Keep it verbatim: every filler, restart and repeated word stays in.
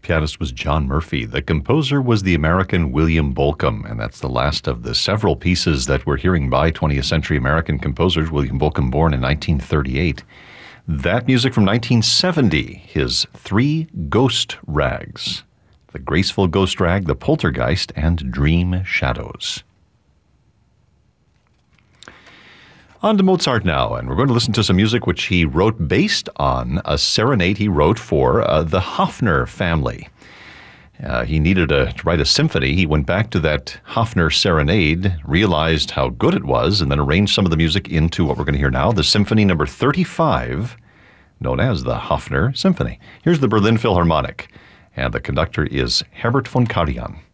pianist was John Murphy. The composer was the American William Bolcom, and that's the last of the several pieces that we're hearing by twentieth century American composers. William Bolcom, born in nineteen thirty-eight. That music from nineteen seventy, his Three Ghost Rags. The Graceful Ghost Rag, The Poltergeist, and Dream Shadows. On to Mozart now, and we're going to listen to some music which he wrote based on a serenade he wrote for uh, the Hofner family. Uh, he needed a, to write a symphony. He went back to that Hofner serenade, realized how good it was, and then arranged some of the music into what we're going to hear now, the Symphony Number thirty-five, known as the Hofner Symphony. Here's the Berlin Philharmonic, and the conductor is Herbert von Karajan.